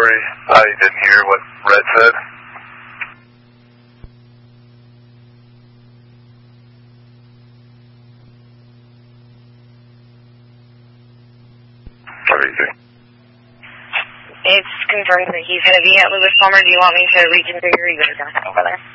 sorry I didn't hear what Red said. What do you think? It's confirmed that he's going to be at Lewis Palmer. Do you want me to reconfigure? You guys don't have over there.